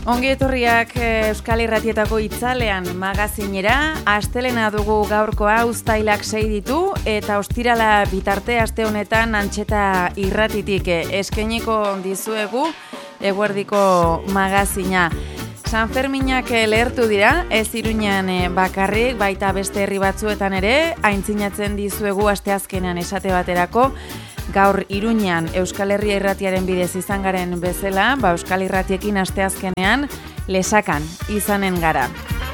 Ongi etorriak Euskal Irratietako itzalean magazinera, astelena dugu gaurkoa uztailak 6 ditu eta ostirala bitarte aste honetan Antxeta Irratitik eskainiko dizuegu eguerdiko magazina. San Ferminak lehertu dira, ez Iruñan bakarrik, baita beste herri batzuetan ere, aintzinatzen dizuegu asteazkenean esate baterako. Gaur Iruñan Euskal Herria Irratiaren bidez izan garen bezala, Euskal Irratiekin asteazkenean Lesakan izanen gara.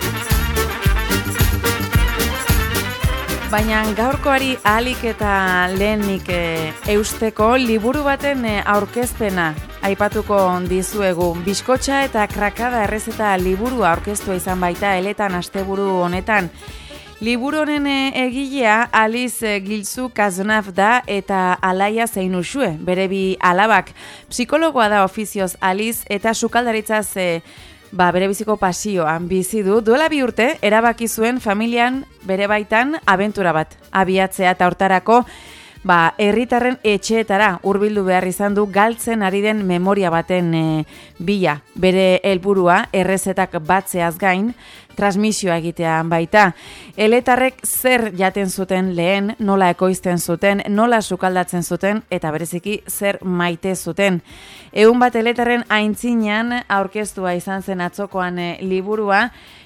Baina gaurkoari ahalik eta lehenik eusteko liburu baten aurkezpena aipatuko dizuegu. Bizkotxa eta krakada errezeta liburua aurkeztua izan baita eletan asteburu honetan. Liburu honen egilea Alice Gilzu Kaznaf da eta Alaia Zeinusue, bere bi alabak. Psikologoa da ofizioz Alice eta sukaldaritzaz bere biziko pasioan bizi du. Duela 2 urte erabaki zuen familian bere baitan abentura bat abiatzea eta hortarako herritarren etxeetara hurbildu behar izan du galtzen ari den memoria baten bila. Bere helburua errezetak batzeaz gain transmisioa egitean baita. Eletarrek zer jaten zuten lehen, nola ekoizten zuten, nola sukaldatzen zuten eta bereziki zer maite zuten. Egun bat eletarren aintzinean aurkeztua izan zen atzokoan liburua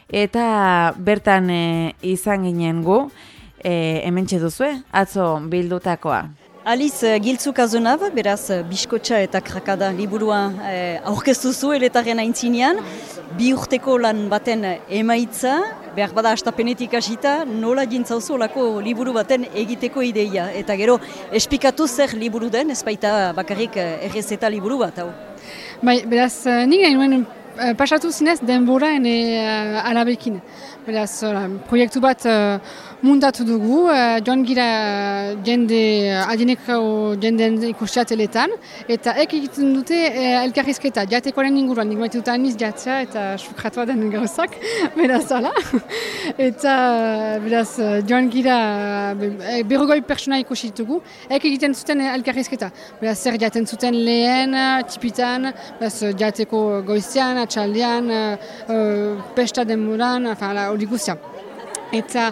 eta bertan izan ginen gu. Hementxe duzue, atzo bildutakoa. Alice Gilzu Kaznaf, beraz, Bizkotxa eta krakada liburua aurkeztu zu eletaren aintzinean. 2 urteko lan baten emaitza, behar bada astapenetik hasita, nola jintzauzu olako liburu baten egiteko ideia. Eta gero, esplikatu zer liburu den, ez baita bakarrik errezeta liburu bat, hau. Bai, beraz, nik nahi nuen pasatu zinez denbora alabekin. Beraz, proiektu bat muntatu dugu, joan gira jende, adineko jenden ikustiateletan, eta egiten dute elkarrizketa, jatekoaren inguruan, nik maitu dut aniz jatzea eta sukratua den gauzak, beraz, ala. Eta, beraz, joan gira, 40 pertsona ikusitugu, egiten zuten elkarrizketa. Beraz, zer jaten zuten lehen, tipitan, beraz, jateko goizean, atxaldean, pesta denboran, hori guztia. Eta,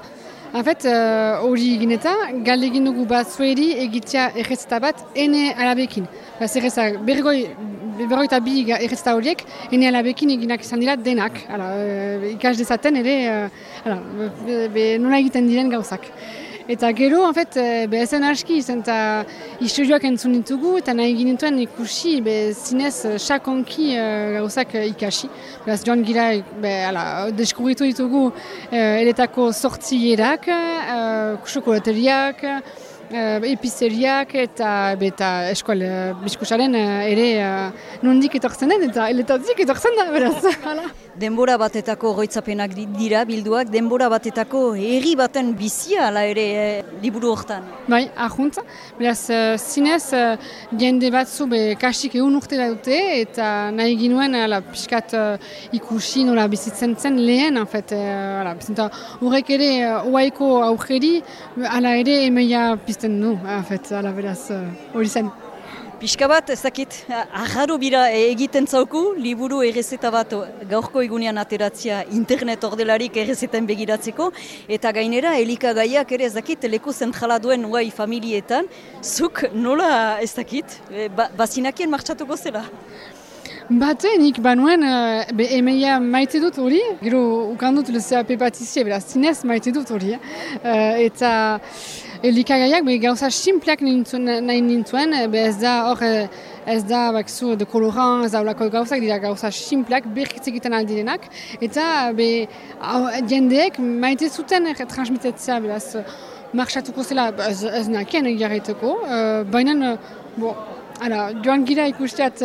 hori egin eta, galdegin dugu batzueri egitea errezeta bat ene alabekin. Errezeta, 42 errezeta horiek, ene alabekin eginak izan dira denak. Ikas dezaten ere, nola egiten diren gauzak. Eta gero, ezen aski izan eta historioak entzun ditugu eta nahi ginituen ikusi zinez sakonki gauzak ikasi. Beraz, joan gira, deskubritu ditugu eletako sortzierak, xokolateriak, epizeriak eta eskual bizkosaren ere nondik etortzen den eta eletatik etortzen da, beraz. Denbora batetako goitzapenak dira bilduak, denbora batetako herri baten bizia ala ere liburu hortan. Bai, ahuntza. Beraz, zinez, jende batzu kasik 1 urte da dute eta nahi ginuen pixkat ikusi nola bizitzen zen lehen, horrek ere uaiko aurreri, ala ere emeia pizten du, beraz, hori zen. Pixka bat, ez dakit, arraro bira egiten zauku, liburu errezeta bat gaurko egunean ateratzea internet ordelarik errezetan begiratzeko, eta gainera elikagaiak ere ez dakit, leku zentrala duen uai familietan, zuk nola ez dakit, bazinakien martxatuko zela? Nik banuen, emeia maite dut hori, gero ukandut lezea pepatizie, beraz, zinez maite dut hori, eta elikagaiak gauza simpleak nahi nintuen, ez da de koloran, ez da olako gauzak, dira gauza simpleak, berkitz egiten aldirenak, eta jendeek maite zuten transmitetzea, beraz, marxatuko zela, ez nakien egiarreteko, baina, joan gira ikusteat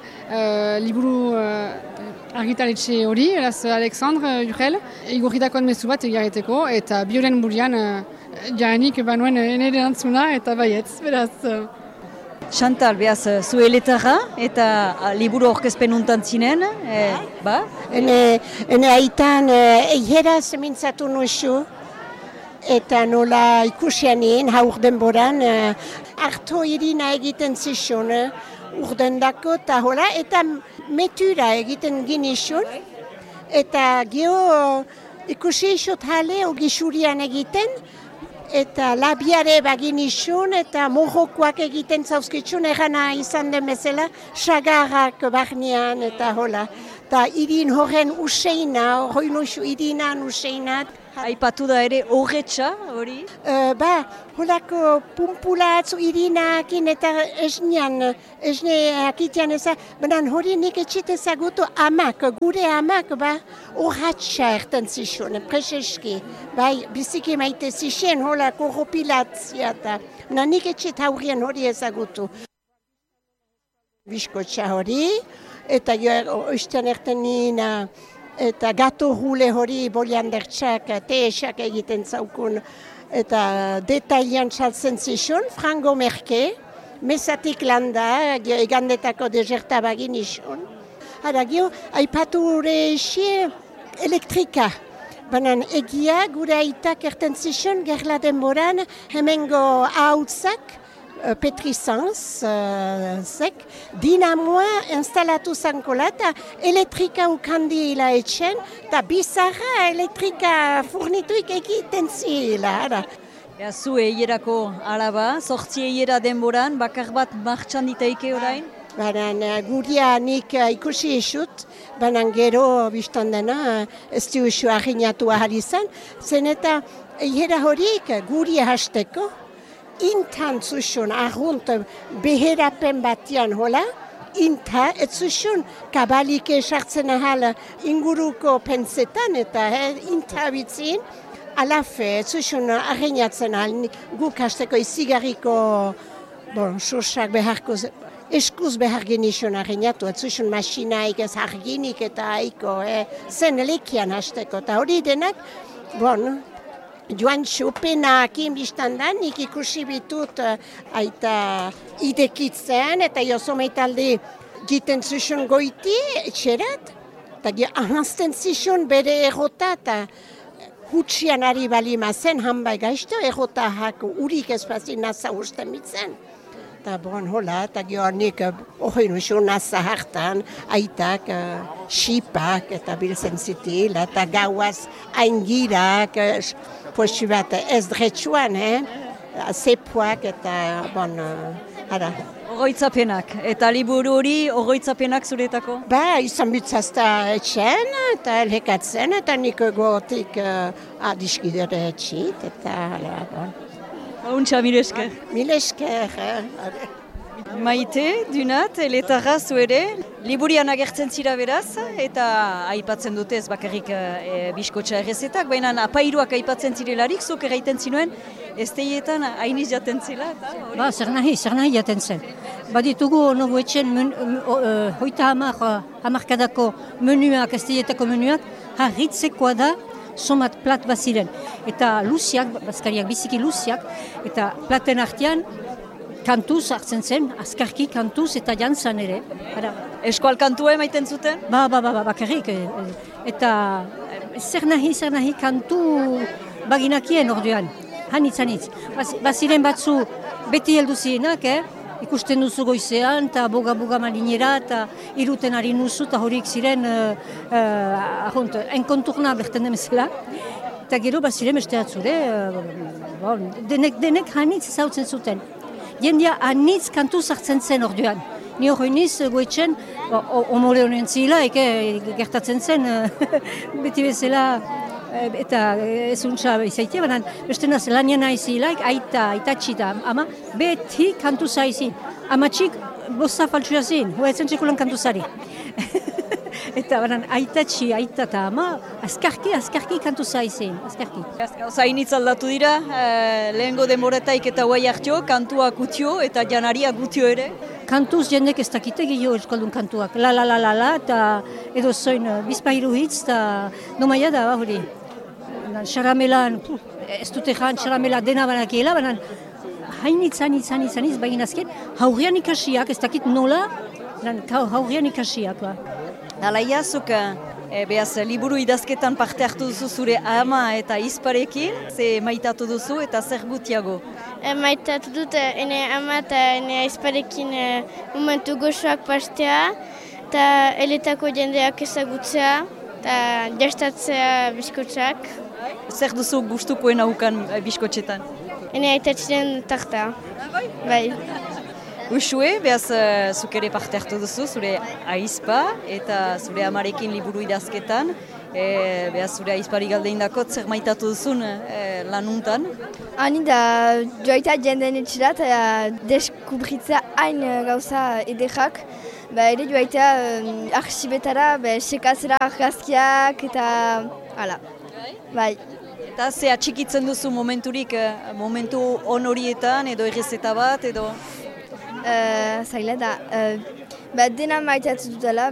liburu argitaletxe hori, Alexandre Jurel, igorritakoan mezu bat egiarreteko, eta bioren burian, jaanik banuen enere antzuna eta baietz, beraz. Chantal, behaz, zu eletarra eta liburu aurkezpen untan zinen, ba? Ene aitan eiheraz mintzatu nuzu, eta nola ikusianien haur denboran, harto irina egiten zizun, urdendako eta hola, eta metura egiten ginizun, eta geho ikusi isot jale ogixurian egiten, eta labiare baginizun, eta morrokoak egiten zauzkitsun, egana izan den bezala, sagarrak barnean eta hola. Eta irin horren useina, hori nusu irinan useinat. Aipatu da ere horretxa, hori? Holako pumpulatzu irinakin eta esne akitian eza, baina hori nik etxit ezagutu amak, gure amak, horratxa erten zizun, preseski. Biziki maite zizien holako hopilatzia eta, nik etxit haurien hori ezagutu. Biskotxa hori, eta oizten erten nina, eta gato hule hori boliandertxak, teesak egiten zaukun, eta detailan txaltzen zizun, frango merke, mesatik landa, egandetako deserta bagin izun. Hara, aipatu gure esie elektrika. Banan egia gure aitak erten zizun, gerla denboran, hemengo ahautzak, Petrizanz, dinamoa instalatu zankola eta elektrika ukandila etxen, eta bizarra elektrika furnituik egiten zila. Zu eierako alaba, sortzi eiera denboran, bakar bat martxan ditaike orain? Banan guria nik ikusi esut, banan gero biztan dena ez du isu ahinatu ahal izan, zen eta eiera horik guria hasteko, intan zuzun argunt beherapen batian hola, inta ez zuzun kabalik esartzen ahal inguruko pentsetan eta inta bitzin, alafe ez zuzun arreinatzen ahal guk hasteko izigarriko sosak beharko eskuz behar genizun arreinatu, ez zuzun masinaik ez arginik eta haiko zen lekian hasteko eta hori denak, joan txupenakin biztandan, nik ikusi bitut aita idekitzen eta josomeitaldi giten zuzun goiti etxerat, eta ahazten zizun bere errota eta hutsian ari balima zen hanbai gaizto, errota hako urik ezpazin naza usten bitzen. Eta hola, eta nik hori nusu naza hartan, aitak, xipak eta biltzen zitila, eta gauaz aingirak, postu bat ez dretsuan, zepuak eta, ara. Oroitzapenak, eta liburu hori oroitzapenak zuretako? Izan bitzazta etxen, eta elhekatzen, eta nik gotik adiskidere etxit, eta hala, Untxa, mil esker. Mil esker. Maite, Dunat, eletarra zuere, liburian agertzen zira beraz, eta aipatzen dute ez bakarrik biskotxa errezetak, baina apairuak aipatzen zirelarik, zuk erraiten zinuen, ez teietan hainiz jaten zela, eta zer nahi jaten zen. Baditugu nogu etxen hoita hamarkadako menuak, ez teietako menuak, harritzekoa da, somat plat baziren. Eta luziak, bazkariak biziki luziak, eta platen artean kantuz hartzen zen, azkarki kantuz eta jantzan ere. Eskual kantua emaiten zuten? Bakarrik. Eta zer nahi kantu baginakien orduan. Hanitz. Baziren batzu beti heldu zirenak, ikusten duzu goizean, eta boga malinera, eta iruten ari nuzu, eta horiek ziren enkonturnable erten demezela. Eta gero baziren beste atzure, denek hanitz zautzen zuten. Jendia hanitz kantu zartzen zen orduan. Ni hori niz goetzen, omore honen zila, gertatzen zen, beti bezala, eta ez untsa izaitea, baina beste naz lanian aizilaik, aita txita, ama beti kantu zaizin. Amatxik bosta faltsua zin, hoa etzen txekulan kantu zari. Eta baina aita eta ama, azkarki kantu zaizin, azkarki. Zainitz aldatu dira, lehengo demoretaik eta guai hartio, kantuak gutio eta janaria gutio ere. Kantuz jendek ez dakite gehiago euskaldun kantuak. La, eta edo zoin bizpahiru hitz, eta nomaia da, hori. Xaramelan, ez dute jan, xaramela dena banakiela, baina hainitz, bagin azken, haurrian ikasiak, ez dakit nola, haurrian ikasiak. Alaia, zuk Beaz, liburu idazketan parte hartu duzu zure ama eta izparekin, ze maitatu duzu eta zer gutiago? Maitatu dut ene ama eta ene izparekin momentu goxoak pastea, eta eletako jendeak ezagutzea, eta jastatzea biskotxak. Zer duzu gustukoen aukan biskotxetan? Ene aitatxiren tarta. Bai. Uxue, behaz, zuk ere parte hartu duzu, zure aizpa eta zure amarekin liburu idazketan. Behaz, zure aizpari galdeindako, zer maitatu duzun lanuntan? Hani da joaita jenden etxirat, deskubritzea hain gauza edekak. Ere joaita arxibetara, sekatzera argazkiak eta hala. Bai. Eta ze atxikitzen duzu momenturik, momentu honorietan edo errezeta bat edo? Zaila da, dena maitatu dutela,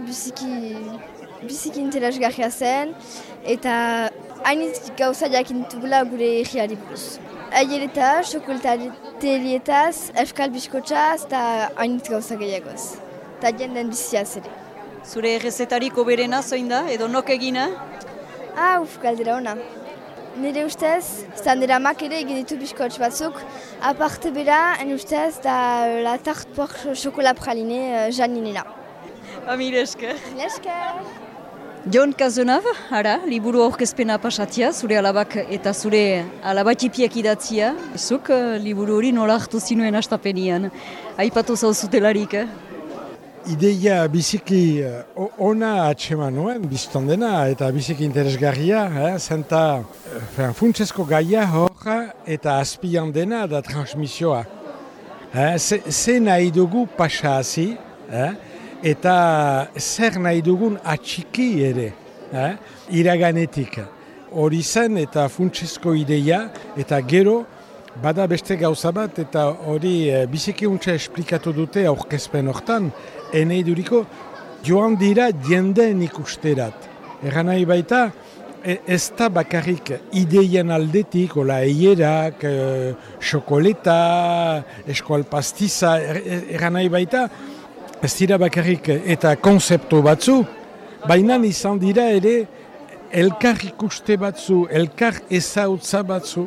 biziki interesgarria zen, eta hainitz gauza jakintugula gure egiari buruz. Aiereta, xokolataterietaz, euskal biskotxaz, eta hainitz gauza gehiagoz. Eta jenden biziaz ere. Zure errezetariko berena zoin da, edo nok egina? Galdera ona. Nire ustez, zandera mak ere egin ditu biskotx batzuk, aparte bera, en ustez, da la tarte por chocolat praline janinena. Mila esker. Mila esker. Jon Cazenave, liburu aurkezpena pasatia, zure alabak eta zure alabatipiak idatzia. Zuk liburu hori nola hartu zinuen astapenian, aipatu zauzutelarik. Ideia biziki ona atxeman nuen, bizton dena, eta biziki interesgarria, zenta funtsesko gaia horra eta azpian dena da transmisioa. Ze nahi dugu pasazi, eta zer nahi dugun atxiki ere, iraganetik. Hori zen eta funtsesko ideia, eta gero, bada beste gauza bat, eta hori biziki untsa esplikatu dute aurkezpen hortan, enei duriko joan dira jendeen ikusterat. Egan nahi baita, ez da bakarrik ideien aldetik, ola eierak, xokoleta, eskual pastiza, egan nahi baita, ez dira bakarrik eta konzeptu batzu, baina izan dira ere elkar ikuste batzu, elkar ezautza batzu,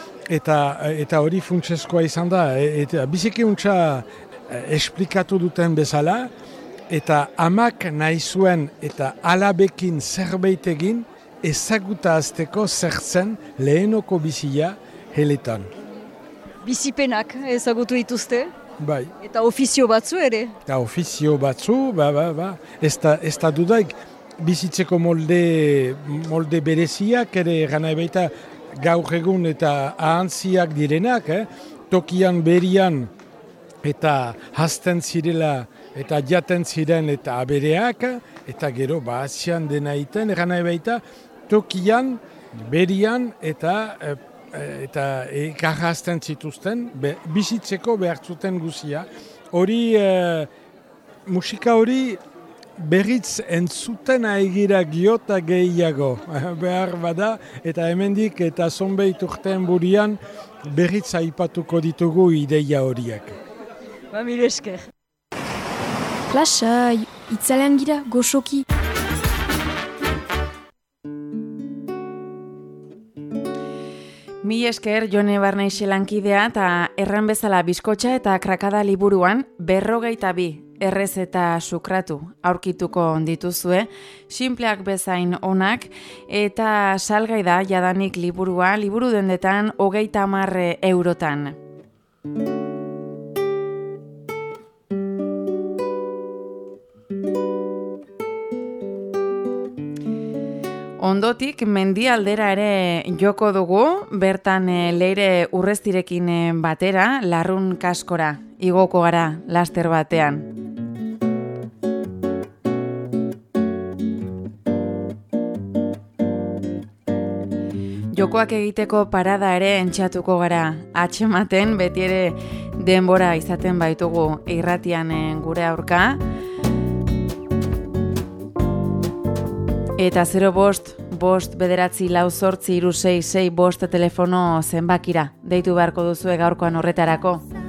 eta hori funtseskoa izan da. Eta biziki untsa esplikatu duten bezala, eta amak nahi zuen eta alabekin zerbait egin ezaguta azteko zertzen lehenoko bizia heletan. Bizipenak ezagutu dituzte? Bai. Eta ofizio batzu ere? Eta ofizio batzu, ez da dudaik bizitzeko molde bereziak ere gana baita gaur egun eta ahantziak direnak, tokian berian eta hasten zirela eta jaten ziren eta abereak, eta gero bazian dena iten, egan nahi baita, tokian, berian eta ekarrazten zituzten, bizitzeko behartzuten guzia. Hori, musika hori berriz entzuten aigira giota gehiago behar bada, eta hemendik eta zonbeit urtean burian berriz aipatuko ditugu ideia horiek. Mila esker. Lasai, itzalean gira, goxoki. Mila esker Jone Barneixe lankidea eta erran bezala biskotxa eta krakada liburuan 52 errezeta sukratu aurkituko dituzue, sinpleak bezain onak, eta salgai da jadanik liburua, liburu dendetan 30 eurotan. Ondotik mendialdera ere joko dugu, bertan Leire Urreztirekin batera, Larrun kaskora, igoko gara laster batean. Jokoak egiteko parada ere entxatuko gara, atxematen beti ere denbora izaten baitugu irratian gure aurka. Eta 05 5 9 4 8 4 6 6 5 telefono zenbakira deitu beharko duzue gaurkoan horretarako.